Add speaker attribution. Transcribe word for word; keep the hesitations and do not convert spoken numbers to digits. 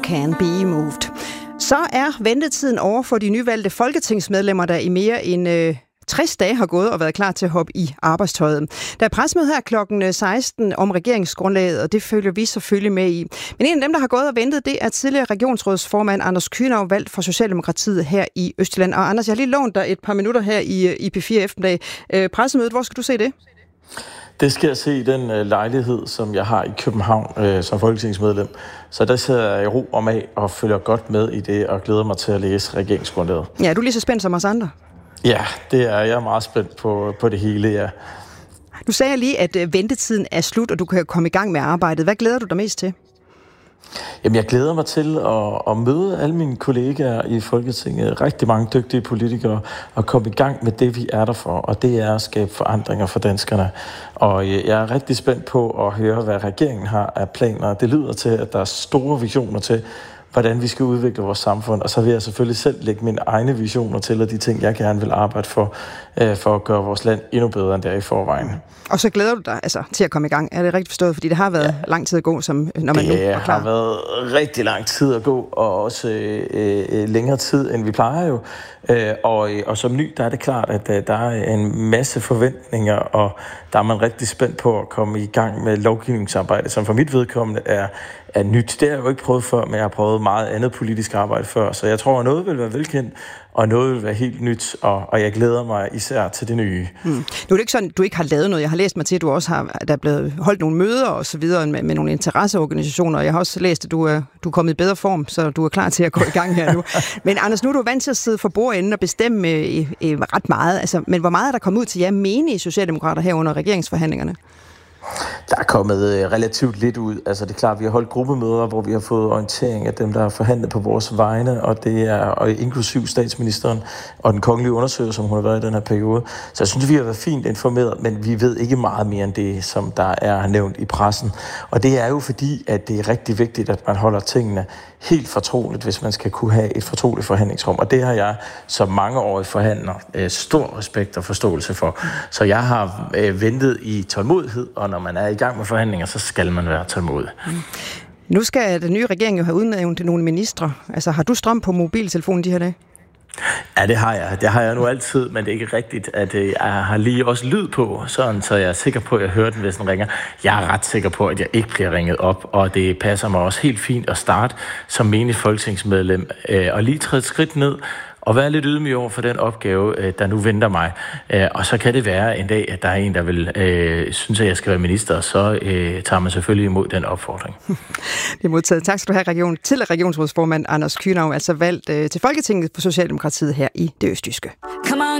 Speaker 1: can be moved. Så er ventetiden over for de nyvalgte folketingsmedlemmer, der i mere end øh, tres dage har gået og været klar til at hoppe i arbejdstøjet. Der er pressemøde her klokken seksten om regeringsgrundlaget, og det følger vi selvfølgelig med i. Men en af dem, der har gået og ventet, det er tidligere regionsrådsformand Anders Kühnau, valgt for Socialdemokratiet her i Østjylland. Og Anders, jeg har lige lånt dig et par minutter her i, i P fire eftermiddag. Øh, pressemødet, hvor skal du se det?
Speaker 2: Det skal jeg se i den øh, lejlighed, som jeg har i København øh, som folketingsmedlem. Så der sidder jeg i ro og mag og følger godt med i det og glæder mig til at læse regeringsgrundlaget.
Speaker 1: Ja, er du lige så spændt som os andre?
Speaker 2: Ja, det er jeg meget spændt på, på det hele, ja.
Speaker 1: Du sagde lige, at øh, ventetiden er slut, og du kan komme i gang med arbejdet. Hvad glæder du dig mest til?
Speaker 2: Jamen, jeg glæder mig til at, at møde alle mine kollegaer i Folketinget, rigtig mange dygtige politikere, og komme i gang med det, vi er der for, og det er at skabe forandringer for danskerne. Og jeg er rigtig spændt på at høre, hvad regeringen har af planer. Det lyder til, at der er store visioner til, hvordan vi skal udvikle vores samfund, og så vil jeg selvfølgelig selv lægge mine egne visioner til, og de ting, jeg gerne vil arbejde for, øh, for at gøre vores land endnu bedre, end det er i forvejen.
Speaker 1: Og så glæder du dig altså til at komme i gang. Er det rigtigt forstået? Fordi det har været ja. lang tid at gå, som, når man
Speaker 2: det
Speaker 1: nu er klar.
Speaker 2: Det har været rigtig lang tid at gå, og også øh, øh, længere tid, end vi plejer jo. Øh, og, og som ny, der er det klart, at øh, der er en masse forventninger, og der er man rigtig spændt på at komme i gang med lovgivningsarbejde, som for mit vedkommende er, er nyt. Det har jeg jo ikke prøvet før, men jeg har prøvet meget andet politisk arbejde før, så jeg tror, at noget vil være velkendt, og noget vil være helt nyt, og, og jeg glæder mig især til det nye.
Speaker 1: Mm. Nu er det ikke sådan, du ikke har lavet noget. Jeg har læst mig til, at du også har der er blevet holdt nogle møder og så videre med, med nogle interesseorganisationer, og jeg har også læst, at du er, du er kommet i bedre form, så du er klar til at gå i gang her nu. Men Anders, nu er du vant til at sidde for bordenden og bestemme øh, øh, ret meget. Altså, men hvor meget er der kommet ud til jer menige socialdemokrater her under regeringsforhandlingerne?
Speaker 2: Der er kommet relativt lidt ud. Altså det er klart, vi har holdt gruppemøder, hvor vi har fået orientering af dem, der har forhandlet på vores vegne, og det er og inklusiv statsministeren og den kongelige undersøger, som hun har været i den her periode. Så jeg synes, vi har været fint informeret, men vi ved ikke meget mere end det, som der er nævnt i pressen. Og det er jo fordi, at det er rigtig vigtigt, at man holder tingene helt fortroligt, hvis man skal kunne have et fortroligt forhandlingsrum. Og det har jeg som mangeårig forhandler stor respekt og forståelse for. Så jeg har ventet i tålmodighed, og når man er i gang med forhandlinger, så skal man være tålmodig. Mm.
Speaker 1: Nu skal den nye regering jo have udnævnt nogle ministre. Altså, har du strøm på mobiltelefonen de her dage?
Speaker 2: Ja, det har jeg. Det har jeg nu altid, men det er ikke rigtigt, at jeg har lige også lyd på, sådan, så jeg er sikker på, at jeg hører den, hvis den ringer. Jeg er ret sikker på, at jeg ikke bliver ringet op, og det passer mig også helt fint at starte som menig folketingsmedlem og lige træde et skridt ned og være lidt ydmyg over for den opgave, der nu venter mig. Og så kan det være en dag, at der er en, der vil øh, synes, at jeg skal være minister, så øh, tager man selvfølgelig imod den opfordring.
Speaker 1: Det er modtaget. Tak skal du have, region, til regionsrådsformand Anders Kühnau, altså valgt øh, til Folketinget for Socialdemokratiet her i det østjyske.